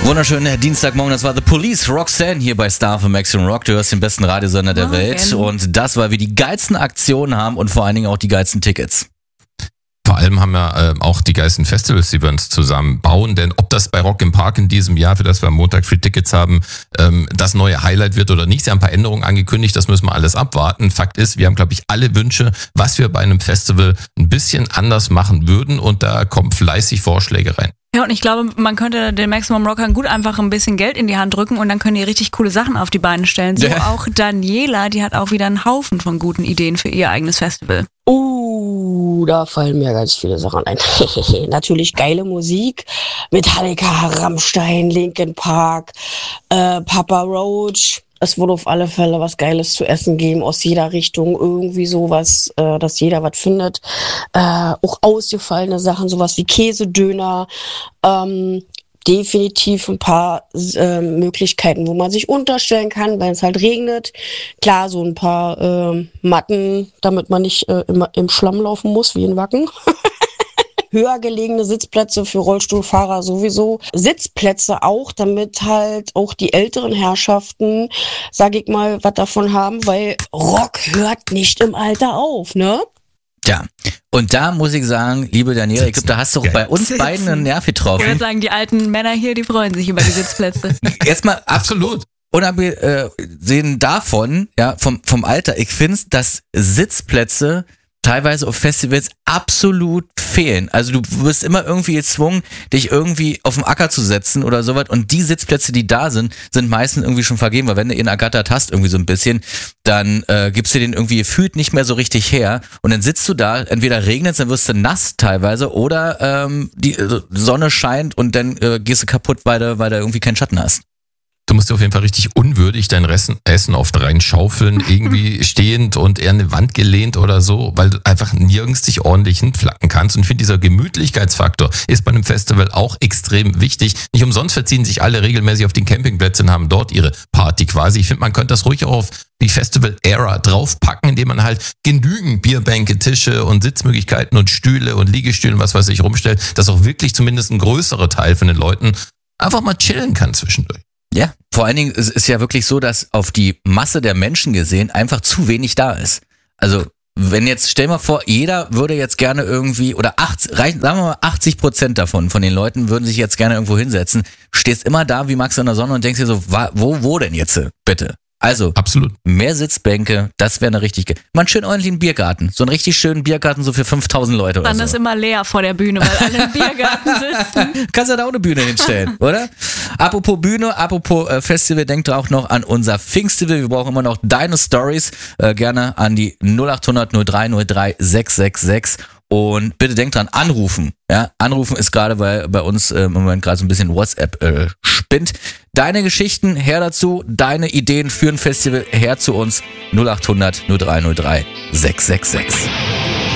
Wunderschönen Dienstagmorgen, das war The Police, Roxanne hier bei Star für Max und Rock. Du hörst den besten Radiosender der Welt und das, weil wir die geilsten Aktionen haben und vor allen Dingen auch die geilsten Tickets. Vor allem haben wir auch die geilsten Festivals, die wir uns zusammen bauen, denn ob das bei Rock im Park in diesem Jahr, für das wir am Montag Free Tickets haben, das neue Highlight wird oder nicht. Sie haben ein paar Änderungen angekündigt, das müssen wir alles abwarten. Fakt ist, wir haben, glaube ich, alle Wünsche, was wir bei einem Festival ein bisschen anders machen würden und da kommen fleißig Vorschläge rein. Ja, und ich glaube, man könnte den Maximum Rockern gut einfach ein bisschen Geld in die Hand drücken und dann können die richtig coole Sachen auf die Beine stellen. So auch Daniela, die hat auch wieder einen Haufen von guten Ideen für ihr eigenes Festival. Da fallen mir ganz viele Sachen ein. Natürlich geile Musik. Metallica, Rammstein, Linkin Park, Papa Roach. Es wurde auf alle Fälle was Geiles zu essen geben, aus jeder Richtung, irgendwie sowas, dass jeder was findet. Auch ausgefallene Sachen, sowas wie Käsedöner, definitiv ein paar Möglichkeiten, wo man sich unterstellen kann, wenn es halt regnet. Klar, so ein paar Matten, damit man nicht immer im Schlamm laufen muss, wie in Wacken. Höher gelegene Sitzplätze für Rollstuhlfahrer sowieso. Sitzplätze auch, damit halt auch die älteren Herrschaften, sag ich mal, was davon haben, weil Rock hört nicht im Alter auf, ne? Ja, und da muss ich sagen, liebe Daniela, ich glaube, da hast du bei uns beiden einen Nerv getroffen. Ich würde sagen, die alten Männer hier, die freuen sich über die Sitzplätze. Erstmal absolut. Unabgesehen davon, ja, vom Alter, ich finde, dass Sitzplätze teilweise auf Festivals absolut fehlen. Also du wirst immer irgendwie gezwungen, dich irgendwie auf den Acker zu setzen oder sowas und die Sitzplätze, die da sind meistens irgendwie schon vergeben, weil wenn du ihn ergattert hast irgendwie so ein bisschen, dann gibst du den irgendwie gefühlt nicht mehr so richtig her und dann sitzt du da, entweder regnet es, dann wirst du nass teilweise oder die Sonne scheint und dann gehst du kaputt, weil du irgendwie keinen Schatten hast. Du musst dir auf jeden Fall richtig unwürdig dein Essen oft reinschaufeln, irgendwie stehend und eher eine Wand gelehnt oder so, weil du einfach nirgends dich ordentlich hinflacken kannst. Und ich finde, dieser Gemütlichkeitsfaktor ist bei einem Festival auch extrem wichtig. Nicht umsonst verziehen sich alle regelmäßig auf den Campingplätzen und haben dort ihre Party quasi. Ich finde, man könnte das ruhig auch auf die Festival-Ära draufpacken, indem man halt genügend Bierbänke, Tische und Sitzmöglichkeiten und Stühle und Liegestühle und was weiß ich rumstellt, dass auch wirklich zumindest ein größerer Teil von den Leuten einfach mal chillen kann zwischendurch. Ja, vor allen Dingen, es ist ja wirklich so, dass auf die Masse der Menschen gesehen einfach zu wenig da ist. Also, wenn jetzt, stell mal vor, jeder würde jetzt gerne irgendwie, oder sagen wir mal 80% davon, von den Leuten würden sich jetzt gerne irgendwo hinsetzen, stehst immer da wie Max in der Sonne und denkst dir so, wo denn jetzt, bitte? Also, absolut. Mehr Sitzbänke, das wäre eine richtige, mal einen schönen ordentlichen Biergarten. So einen richtig schönen Biergarten, so für 5000 Leute oder so. Dann ist immer leer vor der Bühne, weil alle im Biergarten sitzen. Kannst du da auch eine Bühne hinstellen, oder? Apropos Bühne, apropos Festival, denkt auch noch an unser Pfingstfestival. Wir brauchen immer noch deine Stories. Gerne an die 0800 0303 666. Und bitte denkt dran, anrufen. Ja, anrufen ist gerade, weil bei uns im Moment gerade so ein bisschen WhatsApp spinnt. Deine Geschichten her dazu, deine Ideen für ein Festival her zu uns 0800 0303 666.